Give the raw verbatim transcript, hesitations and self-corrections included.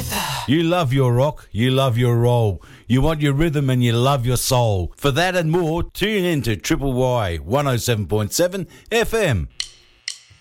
You love your rock, you love your roll. You want your rhythm and you love your soul. For that and more, tune in to Triple Y one oh seven point seven F M.